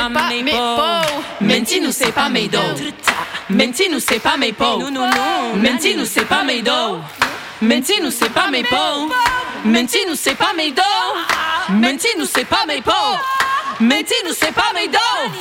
pas mes peaux. Menti-nous, c'est pas mes dos. Menti-nous, c'est pas mes peaux. Menti-nous, c'est pas mes dos. Menti-nous, c'est pas mes peaux. Menti-nous, c'est pas mes dos. Menti-nous, c'est pas mes peaux. Menti-nous, c'est pas mes dos.